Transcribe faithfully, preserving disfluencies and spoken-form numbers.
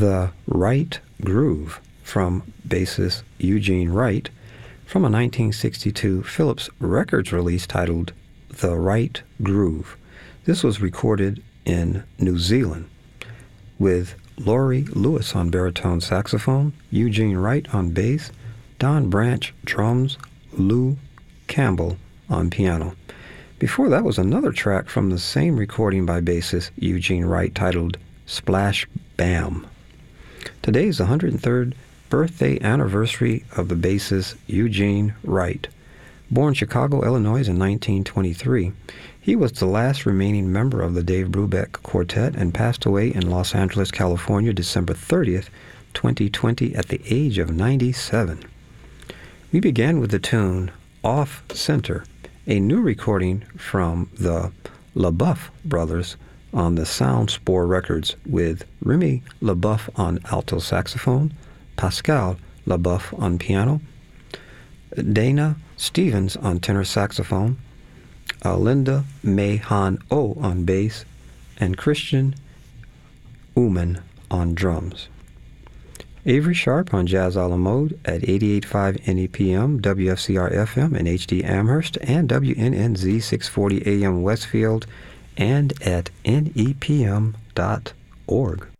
The Right Groove from bassist Eugene Wright from a nineteen sixty-two Philips Records release titled The Right Groove. This was recorded in New Zealand with Laurie Lewis on baritone saxophone, Eugene Wright on bass, Don Branch drums, Lou Campbell on piano. Before that was another track from the same recording by bassist Eugene Wright titled Splash Bam. Today is the one hundred third birthday anniversary of the bassist Eugene Wright. Born Chicago, Illinois in nineteen twenty-three, he was the last remaining member of the Dave Brubeck Quartet and passed away in Los Angeles, California, December thirtieth, twenty twenty, at the age of ninety-seven. We began with the tune Off Center, a new recording from the LaBeouf brothers on the Sound Spore Records with Remy LaBeouf on alto saxophone, Pascal LaBeouf on piano, Dana Stevens on tenor saxophone, uh, Linda May Han O on bass, and Christian Uman on drums. Avery Sharp on Jazz a la Mode at eighty-eight point five N E P M, W F C R F M in H D Amherst, and W N N Z six forty A M Westfield, and at N E P M dot org.